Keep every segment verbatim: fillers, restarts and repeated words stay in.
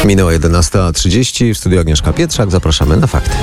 Minęła jedenasta trzydzieści, w studiu Agnieszka Pietrzak. Zapraszamy na fakty.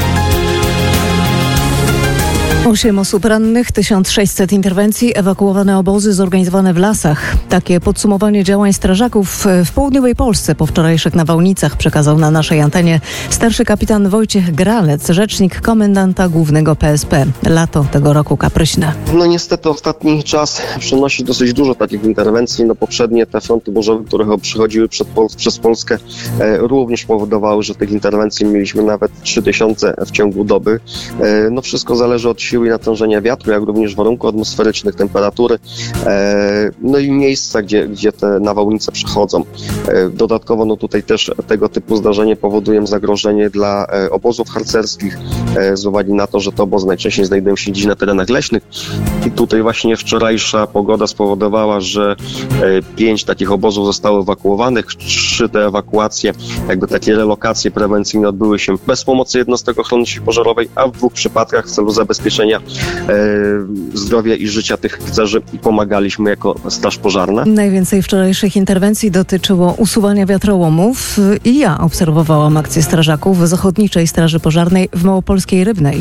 Osiem osób rannych, tysiąc sześćset interwencji, ewakuowane obozy zorganizowane w lasach. Takie podsumowanie działań strażaków w południowej Polsce po wczorajszych nawałnicach przekazał na naszej antenie starszy kapitan Wojciech Gralec, rzecznik komendanta głównego P S P. Lato tego roku kapryśne. No niestety ostatni czas przynosi dosyć dużo takich interwencji. No poprzednie te fronty burzowe, które przychodziły przed Pol- przez Polskę e, również powodowały, że tych interwencji mieliśmy nawet trzy tysiące w ciągu doby. E, no wszystko zależy od siły i natężenia wiatru, jak również warunków atmosferycznych, temperatury, e, no i miejsca, gdzie, gdzie te nawałnice przechodzą. E, dodatkowo no tutaj też tego typu zdarzenie powodują zagrożenie dla e, obozów harcerskich, e, z uwagi na to, że te obozy najczęściej znajdują się gdzieś na terenach leśnych i tutaj właśnie wczorajsza pogoda spowodowała, że e, pięć takich obozów zostało ewakuowanych, trzy te ewakuacje, jakby takie relokacje prewencyjne odbyły się bez pomocy jednostek ochrony pożarowej, a w dwóch przypadkach w celu zabezpieczenia E, zdrowia i życia tych harcerzy i pomagaliśmy jako straż pożarna. Najwięcej wczorajszych interwencji dotyczyło usuwania wiatrołomów i ja obserwowałam akcję strażaków z Ochotniczej Straży Pożarnej w Małopolskiej Rybnej.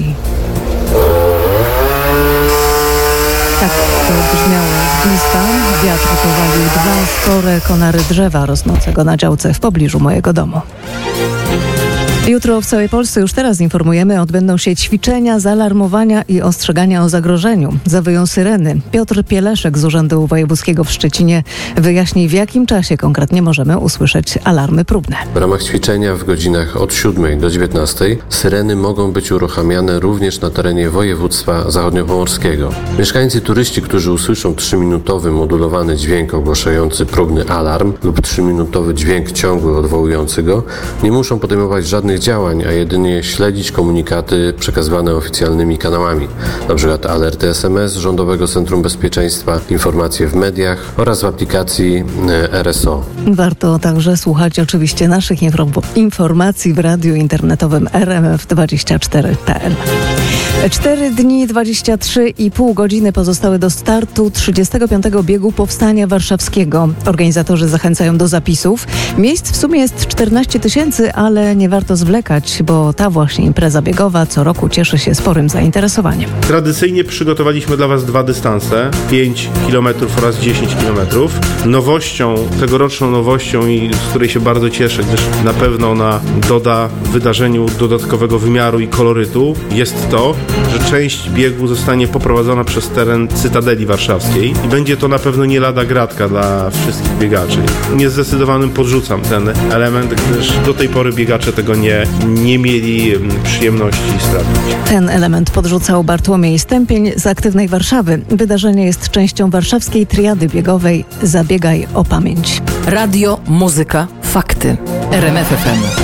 Tak to brzmiało z bliska. Wiatr powalił dwa spore konary drzewa rosnącego na działce w pobliżu mojego domu. Jutro w całej Polsce, już teraz informujemy, odbędą się ćwiczenia zaalarmowania i ostrzegania o zagrożeniu. Zawyją syreny. Piotr Pieleszek z Urzędu Wojewódzkiego w Szczecinie wyjaśni, w jakim czasie konkretnie możemy usłyszeć alarmy próbne. W ramach ćwiczenia w godzinach od siódmej do dziewiętnastej syreny mogą być uruchamiane również na terenie województwa zachodniopomorskiego. Mieszkańcy turyści, którzy usłyszą trzyminutowy modulowany dźwięk ogłaszający próbny alarm lub trzyminutowy dźwięk ciągły odwołujący go, nie muszą podejmować żadnych działań, a jedynie śledzić komunikaty przekazywane oficjalnymi kanałami, np. alerty S M S Rządowego Centrum Bezpieczeństwa, informacje w mediach oraz w aplikacji R S O. Warto także słuchać oczywiście naszych infor- informacji w radiu internetowym R M F dwadzieścia cztery kropka P L. Cztery dni, dwadzieścia trzy i pół godziny pozostały do startu trzydziestego piątego biegu Powstania Warszawskiego. Organizatorzy zachęcają do zapisów. Miejsc w sumie jest czternaście tysięcy, ale nie warto zwlekać, bo ta właśnie impreza biegowa co roku cieszy się sporym zainteresowaniem. Tradycyjnie przygotowaliśmy dla Was dwa dystanse, pięć kilometrów oraz dziesięć kilometrów. Nowością, tegoroczną nowością, i z której się bardzo cieszę, gdyż na pewno ona doda wydarzeniu dodatkowego wymiaru i kolorytu, jest to, że część biegu zostanie poprowadzona przez teren Cytadeli Warszawskiej i będzie to na pewno nie lada gratka dla wszystkich biegaczy. Niezdecydowanym podrzucam ten element, gdyż do tej pory biegacze tego nie, nie mieli przyjemności sprawdzić. Ten element podrzucał Bartłomiej Stępień z Aktywnej Warszawy. Wydarzenie jest częścią warszawskiej triady biegowej Zabiegaj o pamięć. Radio, muzyka, fakty. R M F F M.